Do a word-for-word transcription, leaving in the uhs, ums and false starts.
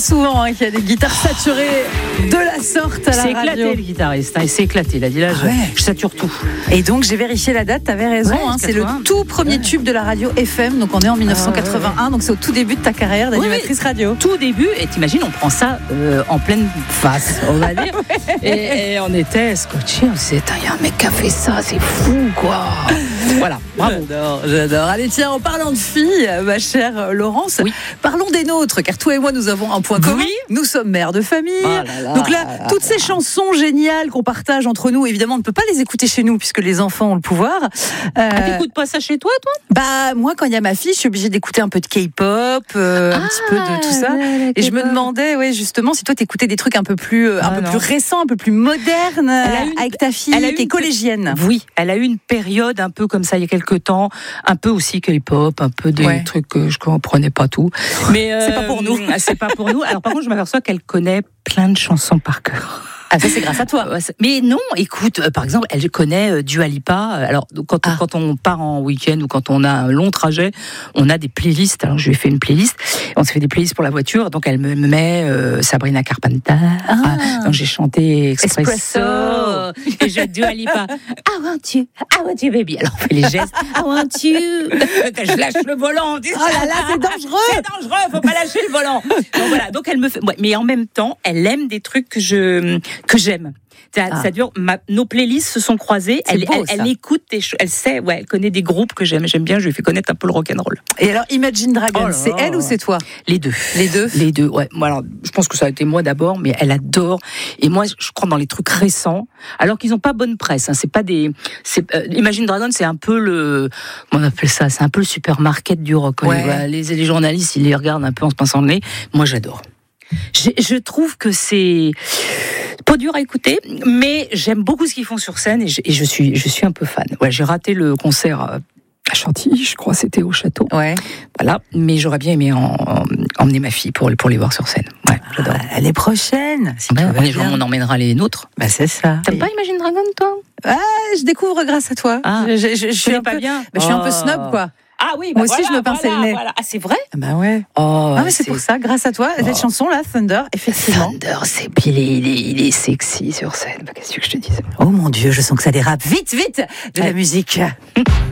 souvent hein, qu'il y a des guitares saturées de la sorte à la C'est radio. éclaté le guitariste, hein, il s'est éclaté. Il a dit là, je, Ouais. je sature tout. Et donc j'ai vérifié la date, t'avais raison, Ouais, hein, c'est le quatre-vingts. tout premier Ouais. tube de la radio F M, donc on est en dix-neuf cent quatre-vingt-un, Ah, ouais. donc c'est au tout début de ta carrière d'animatrice radio. Tout début, et t'imagines, on prend ça euh, en pleine face, on va dire. et, et on était scotchés, on se disait, il y a un mec qui a fait ça, c'est fou, quoi. Voilà, bravo. J'adore, j'adore. Allez, tiens, en parlant de filles, ma chère Laurence, Oui. parlons des nôtres, car toi et moi, nous avons un point commun. Oui. Nous sommes mères de famille. Oh là là. Donc là, toutes ces chansons géniales qu'on partage entre nous, évidemment, on ne peut pas les écouter chez nous, puisque les enfants ont le pouvoir. Euh, Ah, t'écoutes pas ça chez toi, toi bah, moi, quand il y a ma fille, je suis obligée d'écouter un peu de K-pop, euh, un petit peu de tout ça. Et je me demandais, ouais, justement, si toi t'écoutais des trucs un peu plus, euh, un Ah, peu non. plus récents, un peu plus modernes, a une- avec ta fille elle a qui est une- collégienne. Oui, elle a eu une période un peu comme ça il y a quelques temps, un peu aussi K-pop, un peu des Ouais. trucs que je comprenais pas tout. Mais C'est pas pour nous. C'est pas pour nous. Alors par contre, je m'aperçois qu'elle connaît plein de chansons par cœur. Ah, ça, c'est grâce à toi. Ouais, c'est- Mais non, écoute, euh, par exemple, elle connaît euh, Dua Lipa. Alors, donc, quand, Ah. quand on part en week-end ou quand on a un long trajet, on a des playlists. Alors, je lui ai fait une playlist. On s'est fait des playlists pour la voiture. Donc, elle me met euh, Sabrina Carpenter. Ah. Donc, j'ai chanté Expresso. Espresso. Et je Dua Lipa. I want you, I want you, baby. Alors, on fait les gestes. I want you. Je lâche le volant. Oh là là, c'est dangereux. C'est dangereux, faut pas lâcher le volant. Donc voilà, donc elle me fait. Ouais, mais en même temps, elle aime des trucs que je que j'aime. Ça, Ah. ça dure. Ma, nos playlists se sont croisées. C'est Elle, beau, elle, ça. elle écoute des choses. Elle sait, ouais, elle connaît des groupes que j'aime. J'aime bien. Je lui ai fait connaître un peu le rock'n'roll. Et alors, Imagine Dragons, Oh là c'est là. elle ou c'est toi? Les deux. Les deux. Les deux. Ouais. Moi, alors, je pense que ça a été moi d'abord, mais elle adore. Et moi, je crois dans les trucs récents, alors qu'ils n'ont pas bonne presse. Hein. C'est pas des. C'est, euh, Imagine Dragons, c'est un peu le. Comment on appelle ça? C'est un peu le supermarket du rock. Ouais. Ouais, Les, les journalistes, ils les regardent un peu en se pinçant le nez. Moi, j'adore. Je, je trouve que c'est pas dur à écouter, mais j'aime beaucoup ce qu'ils font sur scène et je, et je suis, je suis un peu fan. Ouais, j'ai raté le concert à Chantilly, je crois, c'était au château. Ouais. Voilà, mais j'aurais bien aimé en, en- emmener ma fille pour, pour les voir sur scène. Ouais, j'adore. Ah, l'année prochaine, si Ben, tout va les gens, bien. on emmènera les nôtres. Bah, c'est ça. T'aimes pas Imagine Dragon, toi? Ah, je découvre grâce à toi. Ah. je, je- je- je suis connais un pas peu, bien. bah, je suis un peu Oh. snob, quoi. Ah oui, Moi aussi, je me pinçais le nez. Ah, c'est vrai? Bah ouais. Oh, Ah, mais c'est pour ça, grâce à toi, cette chanson-là, Thunder, effectivement. Thunder, c'est puis il est, il est, il est sexy sur scène. Bah, qu'est-ce que je te dis? Oh mon Dieu, je sens que ça dérape. Vite, vite, de la Ouais. musique.